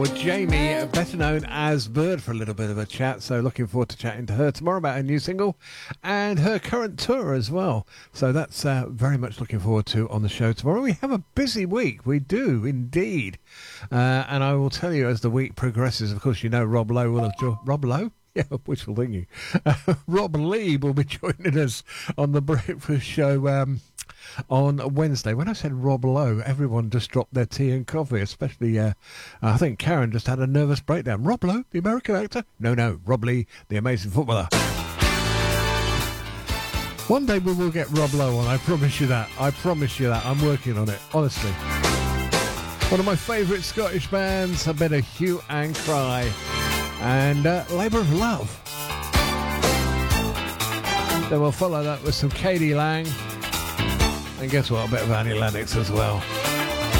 Well, Jamie, better known as Bird, for a little bit of a chat. So looking forward to chatting to her tomorrow about her new single and her current tour as well. So that's very much looking forward to on the show tomorrow. We have a busy week. We do indeed. And I will tell you as the week progresses, of course, you know Rob Lowe will have joined. Rob Lowe? Yeah, wishful thinking. Rob Lee will be joining us on the Breakfast Show on Wednesday. When I said Rob Lowe, everyone just dropped their tea and coffee, especially, I think Karen just had a nervous breakdown. Rob Lowe, the American actor? No, Rob Lee, the amazing footballer. One day we will get Rob Lowe on, I promise you that. I'm working on it, honestly. One of my favourite Scottish bands, a bit of Hue and Cry and Labour of Love. Then we'll follow that with some Katie Lang. And guess what? A bit of Annie Lennox as well.